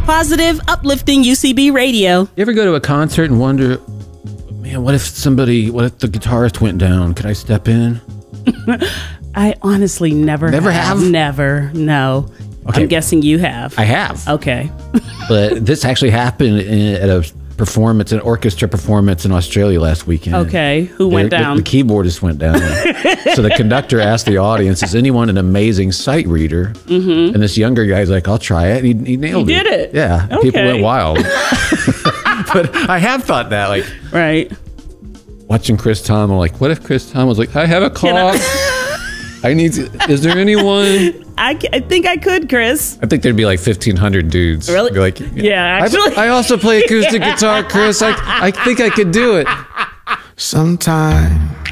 Positive, uplifting UCB radio. You ever go to a concert and wonder, man, what if the guitarist went down? Could I step in? I honestly never have. Never, no. Okay. I'm guessing you have. I have. Okay. But this actually happened at a performance, an orchestra performance in Australia last weekend. Okay. Who went down? The keyboardist went down. So the conductor asked the audience, is anyone an amazing sight reader? Mm-hmm. And this younger guy's like, I'll try it. And he nailed it. He did it. Yeah. Okay. People went wild. But I have thought that, like, right. Watching Chris Tomlin, like, what if Chris Tomlin was like, I have a cough. Is there anyone? I think I could, Chris. I think there'd be like 1,500 dudes. Really? Be like, yeah, actually. I also play acoustic guitar, Chris. I think I could do it. Sometimes